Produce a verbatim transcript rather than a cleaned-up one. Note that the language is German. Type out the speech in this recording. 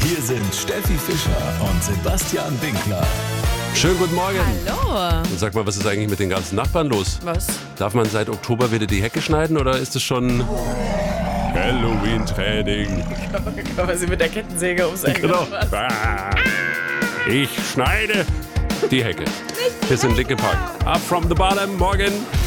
Hier sind Steffi Fischer und Sebastian Winkler. Schönen guten Morgen. Hallo. Und sag mal, was ist eigentlich mit den ganzen Nachbarn los? Was? Darf man seit Oktober wieder die Hecke schneiden oder ist es schon Halloween-Training? Kann man sie mit der Kettensäge ums Eck Genau. oder was? Ich schneide die Hecke. Wir sind Linkin Park. Up from the bottom. Morgen.